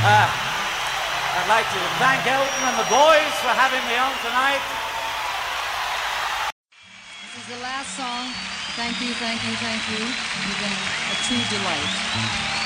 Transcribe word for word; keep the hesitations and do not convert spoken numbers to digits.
Uh, I'd like to thank Elton and the boys for having me on tonight. This is the last song. Thank you, thank you, thank you. You've been a true delight.